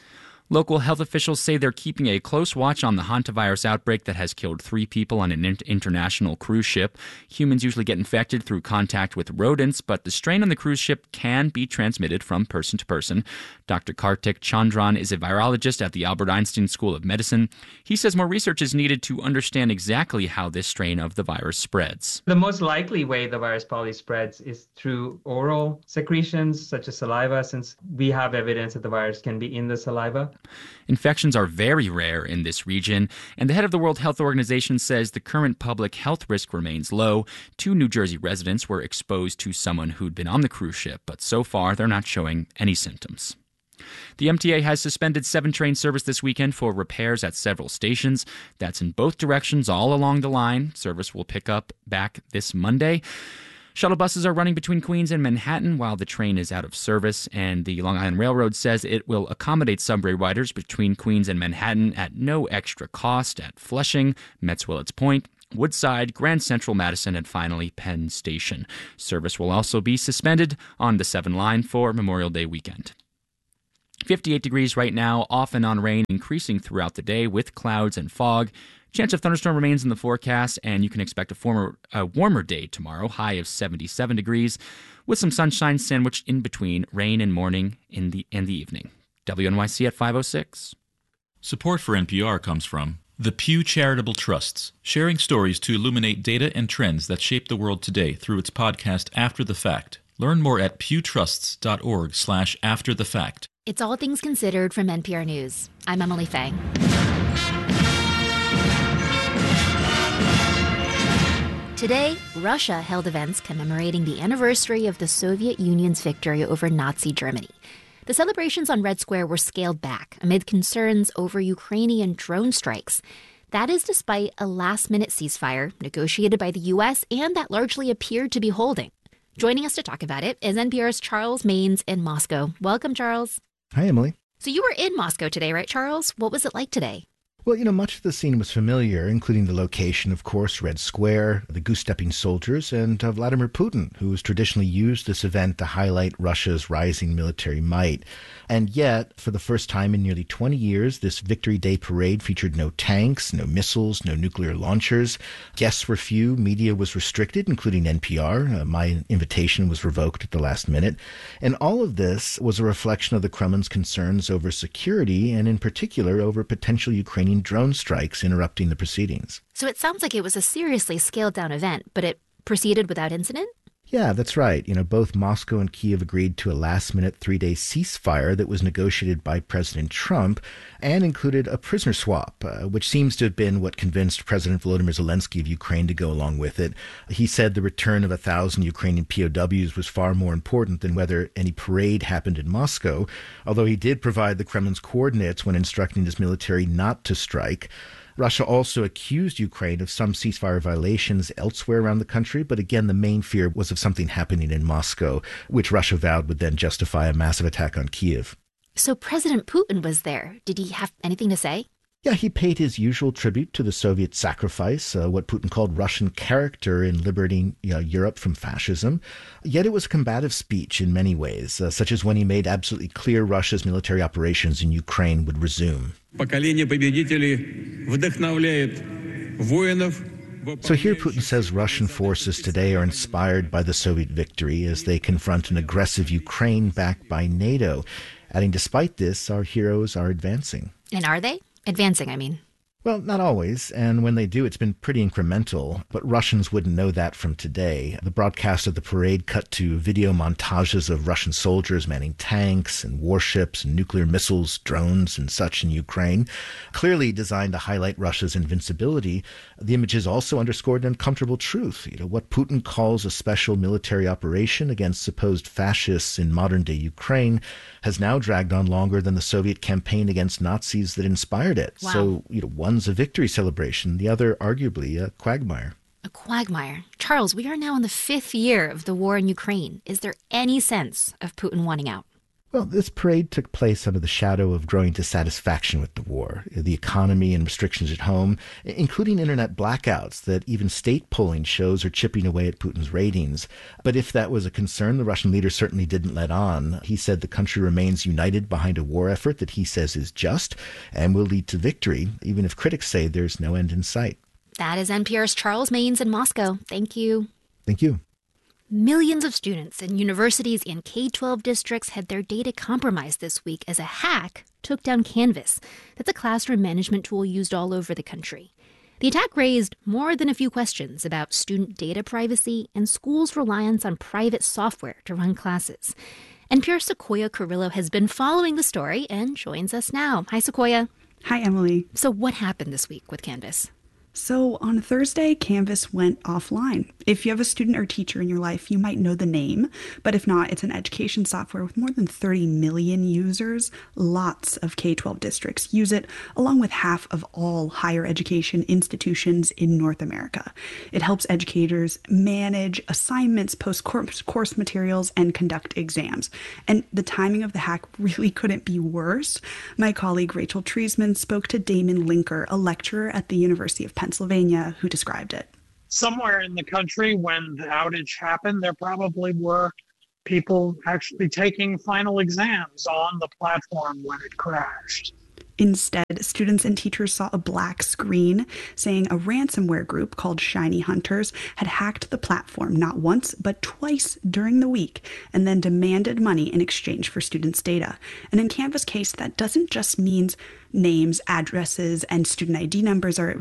S4: Local health officials say they're keeping a close watch on the hantavirus outbreak that has killed 3 people on an international cruise ship. Humans usually get infected through contact with rodents, but the strain on the cruise ship can be transmitted from person to person. Dr. Kartik Chandran is a virologist at the Albert Einstein School of Medicine. He says more research is needed to understand exactly how this strain of the virus spreads.
S10: The most likely way the virus probably spreads is through oral secretions, such as saliva, since we have evidence that the virus can be in the saliva.
S4: Infections are very rare in this region, and the head of the World Health Organization says the current public health risk remains low. 2 New Jersey residents were exposed to someone who'd been on the cruise ship, but so far they're not showing any symptoms. The MTA has suspended 7 train service this weekend for repairs at several stations. That's in both directions all along the line. Service will pick up back this Monday. Shuttle buses are running between Queens and Manhattan while the train is out of service, and the Long Island Railroad says it will accommodate subway riders between Queens and Manhattan at no extra cost at Flushing, Metz Willets Point, Woodside, Grand Central Madison, and finally Penn Station. Service will also be suspended on the 7 line for Memorial Day weekend. 58 degrees right now, off and on rain increasing throughout the day with clouds and fog. Chance of thunderstorm remains in the forecast, and you can expect a warmer day tomorrow, high of 77 degrees, with some sunshine sandwiched in between rain and morning in the evening. WNYC at 5:06.
S11: Support for NPR comes from the Pew Charitable Trusts, sharing stories to illuminate data and trends that shape the world today through its podcast After the Fact. Learn more at pewtrusts.org/afterthefact.
S12: It's All Things Considered from NPR News. I'm Emily Fang. Today, Russia held events commemorating the anniversary of the Soviet Union's victory over Nazi Germany. The celebrations on Red Square were scaled back amid concerns over Ukrainian drone strikes. That is despite a last-minute ceasefire negotiated by the U.S. and that largely appeared to be holding. Joining us to talk about it is NPR's Charles Maynes in Moscow. Welcome, Charles.
S13: Hi, Emily.
S12: So you were in Moscow today, right, Charles? What was it like today?
S13: Well, much of the scene was familiar, including the location, of course, Red Square, the goose-stepping soldiers, and Vladimir Putin, who has traditionally used this event to highlight Russia's rising military might. And yet, for the first time in nearly 20 years, this Victory Day parade featured no tanks, no missiles, no nuclear launchers. Guests were few, media was restricted, including NPR. My invitation was revoked at the last minute. And all of this was a reflection of the Kremlin's concerns over security, and in particular over potential Ukrainian drone strikes interrupting the proceedings.
S12: So it sounds like it was a seriously scaled-down event, but it proceeded without incident?
S13: Yeah, that's right. Both Moscow and Kyiv agreed to a last-minute 3-day ceasefire that was negotiated by President Trump and included a prisoner swap, which seems to have been what convinced President Volodymyr Zelensky of Ukraine to go along with it. He said the return of 1,000 Ukrainian POWs was far more important than whether any parade happened in Moscow, although he did provide the Kremlin's coordinates when instructing his military not to strike. Russia also accused Ukraine of some ceasefire violations elsewhere around the country, but again, the main fear was of something happening in Moscow, which Russia vowed would then justify a massive attack on Kyiv.
S12: So President Putin was there. Did he have anything to say?
S13: Yeah, he paid his usual tribute to the Soviet sacrifice, what Putin called Russian character in liberating Europe from fascism. Yet it was a combative speech in many ways, such as when he made absolutely clear Russia's military operations in Ukraine would resume. So here Putin says Russian forces today are inspired by the Soviet victory as they confront an aggressive Ukraine backed by NATO, adding, despite this, our heroes are advancing.
S12: And are they? Advancing, I mean.
S13: Well, not always, and when they do, it's been pretty incremental, but Russians wouldn't know that from today. The broadcast of the parade cut to video montages of Russian soldiers manning tanks and warships and nuclear missiles, drones and such in Ukraine, clearly designed to highlight Russia's invincibility. The images also underscored an uncomfortable truth, what Putin calls a special military operation against supposed fascists in modern-day Ukraine has now dragged on longer than the Soviet campaign against Nazis that inspired it.
S12: Wow.
S13: So, one's a victory celebration, the other arguably a quagmire.
S12: A quagmire. Charles, we are now in the 5th year of the war in Ukraine. Is there any sense of Putin wanting out?
S13: Well, this parade took place under the shadow of growing dissatisfaction with the war, the economy and restrictions at home, including internet blackouts that even state polling shows are chipping away at Putin's ratings. But if that was a concern, the Russian leader certainly didn't let on. He said the country remains united behind a war effort that he says is just and will lead to victory, even if critics say there's no end in sight.
S12: That is NPR's Charles Maynes in Moscow. Thank you.
S13: Thank you.
S12: Millions of students in universities and K-12 districts had their data compromised this week as a hack took down Canvas. That's a classroom management tool used all over the country. The attack raised more than a few questions about student data privacy and schools' reliance on private software to run classes. NPR's Sequoia Carrillo has been following the story and joins us now. Hi, Sequoia.
S7: Hi, Emily.
S12: So what happened this week with Canvas?
S7: So on Thursday, Canvas went offline. If you have a student or teacher in your life, you might know the name, but if not, it's an education software with more than 30 million users. Lots of K-12 districts use it, along with half of all higher education institutions in North America. It helps educators manage assignments, post course materials, and conduct exams. And the timing of the hack really couldn't be worse. My colleague Rachel Treisman spoke to Damon Linker, a lecturer at the University of Pennsylvania, who described it.
S14: Somewhere in the country when the outage happened, there probably were people actually taking final exams on the platform when it crashed.
S7: Instead, students and teachers saw a black screen saying a ransomware group called Shiny Hunters had hacked the platform not once, but twice during the week, and then demanded money in exchange for students' data. And in Canvas' case, that doesn't just mean names, addresses, and student ID numbers are at